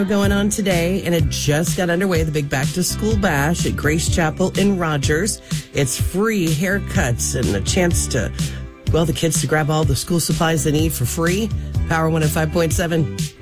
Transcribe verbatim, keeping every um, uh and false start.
Going on today, and it just got underway, the big back-to-school bash at Grace Chapel in Rogers. It's free haircuts and a chance to, well, the kids to grab all the school supplies they need for free. Power one oh five point seven.